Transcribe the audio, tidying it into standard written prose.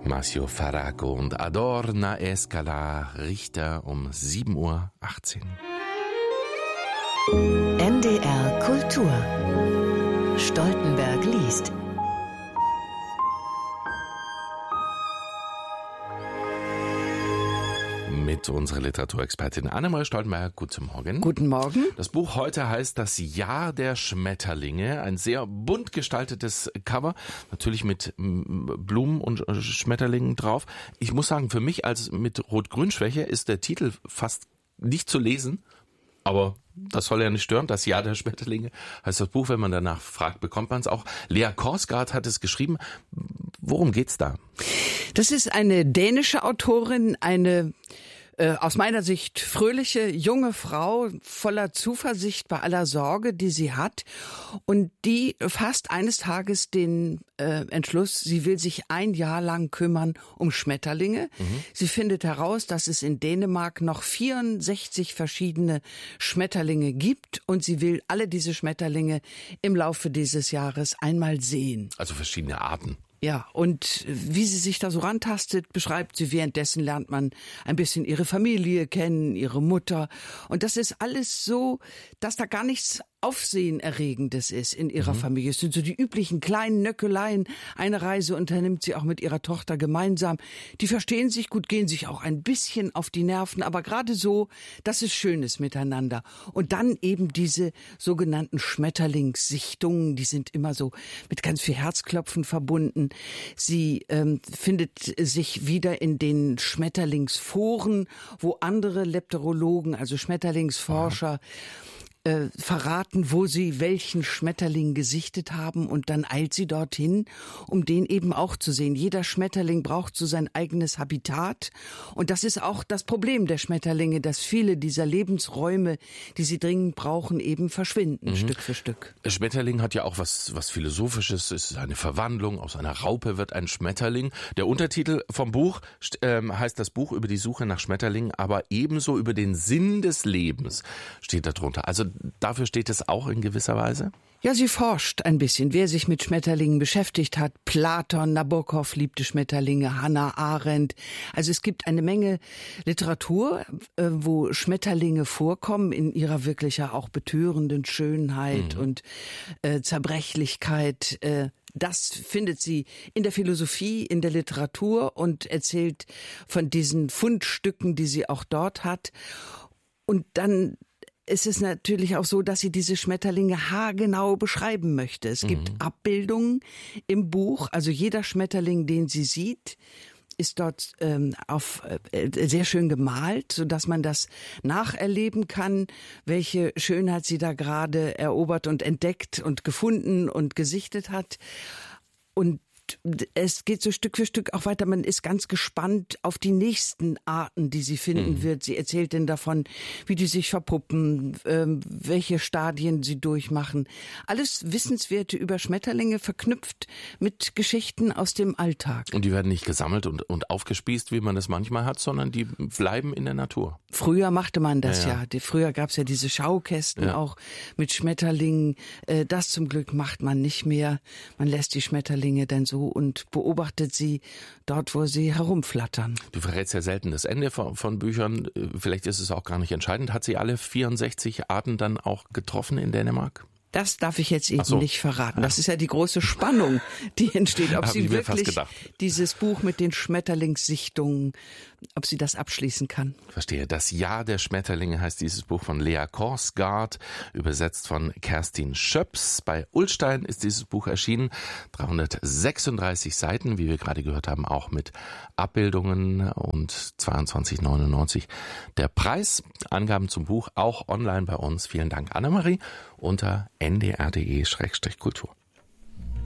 Maceo Faraco und Adorna Escala, Richter um 7:18 Uhr. NDR Kultur. Stoltenberg liest. Mit unserer Literaturexpertin Annemarie Stoltenberg. Guten Morgen. Guten Morgen. Das Buch heute heißt Das Jahr der Schmetterlinge. Ein sehr bunt gestaltetes Cover. Natürlich mit Blumen und Schmetterlingen drauf. Ich muss sagen, für mich als mit Rot-Grün-Schwäche ist der Titel fast nicht zu lesen. Aber das soll ja nicht stören. Das Jahr der Schmetterlinge heißt das Buch. Wenn man danach fragt, bekommt man es auch. Lea Korsgaard hat es geschrieben. Worum geht's da? Das ist eine dänische Autorin, eine aus meiner Sicht fröhliche junge Frau, voller Zuversicht bei aller Sorge, die sie hat. Und die fasst eines Tages den Entschluss, sie will sich ein Jahr lang kümmern um Schmetterlinge. Sie findet heraus, dass es in Dänemark noch 64 verschiedene Schmetterlinge gibt. Und sie will alle diese Schmetterlinge im Laufe dieses Jahres einmal sehen. Also verschiedene Arten. Ja, und wie sie sich da so rantastet, beschreibt sie, währenddessen lernt man ein bisschen ihre Familie kennen, ihre Mutter. Und das ist alles so, dass da gar nichts Aufsehenerregendes ist in ihrer Familie. Es sind so die üblichen kleinen Nöckeleien. Eine Reise unternimmt sie auch mit ihrer Tochter gemeinsam. Die verstehen sich gut, gehen sich auch ein bisschen auf die Nerven, aber gerade so, dass es schön ist miteinander. Und dann eben diese sogenannten Schmetterlingssichtungen, die sind immer so mit ganz viel Herzklopfen verbunden. Sie findet sich wieder in den Schmetterlingsforen, wo andere Lepterologen, also Schmetterlingsforscher, verraten, wo sie welchen Schmetterling gesichtet haben, und dann eilt sie dorthin, um den eben auch zu sehen. Jeder Schmetterling braucht so sein eigenes Habitat, und das ist auch das Problem der Schmetterlinge, dass viele dieser Lebensräume, die sie dringend brauchen, eben verschwinden, Stück für Stück. Der Schmetterling hat ja auch was Philosophisches, es ist eine Verwandlung, aus einer Raupe wird ein Schmetterling. Der Untertitel vom Buch heißt das Buch über die Suche nach Schmetterlingen, aber ebenso über den Sinn des Lebens steht darunter. Also dafür steht es auch in gewisser Weise? Ja, sie forscht ein bisschen, wer sich mit Schmetterlingen beschäftigt hat. Platon, Nabokov liebte Schmetterlinge, Hannah Arendt. Also es gibt eine Menge Literatur, wo Schmetterlinge vorkommen in ihrer wirklich ja auch betörenden Schönheit und Zerbrechlichkeit. Das findet sie in der Philosophie, in der Literatur und erzählt von diesen Fundstücken, die sie auch dort hat. Und dann es ist natürlich auch so, dass sie diese Schmetterlinge haargenau beschreiben möchte. Es gibt Abbildungen im Buch, also jeder Schmetterling, den sie sieht, ist dort sehr schön gemalt, so dass man das nacherleben kann, welche Schönheit sie da gerade erobert und entdeckt und gefunden und gesichtet hat. Und es geht so Stück für Stück auch weiter. Man ist ganz gespannt auf die nächsten Arten, die sie finden wird. Sie erzählt denn davon, wie die sich verpuppen, welche Stadien sie durchmachen. Alles Wissenswerte über Schmetterlinge verknüpft mit Geschichten aus dem Alltag. Und die werden nicht gesammelt und aufgespießt, wie man es manchmal hat, sondern die bleiben in der Natur. Früher machte man das ja. Früher gab es ja diese Schaukästen auch mit Schmetterlingen. Das zum Glück macht man nicht mehr. Man lässt die Schmetterlinge dann so und beobachtet sie dort, wo sie herumflattern. Du verrätst ja selten das Ende von Büchern. Vielleicht ist es auch gar nicht entscheidend. Hat sie alle 64 Arten dann auch getroffen in Dänemark? Das darf ich jetzt eben nicht verraten. Das ist ja die große Spannung, die entsteht. Ob sie wirklich dieses Buch mit den Schmetterlingssichtungen, ob sie das abschließen kann. Verstehe. Das Jahr der Schmetterlinge heißt dieses Buch von Lea Korsgaard, übersetzt von Kerstin Schöps. Bei Ullstein ist dieses Buch erschienen. 336 Seiten, wie wir gerade gehört haben, auch mit Abbildungen und 22,99 der Preis. Angaben zum Buch auch online bei uns. Vielen Dank, Annemarie, unter ndr.de/kultur.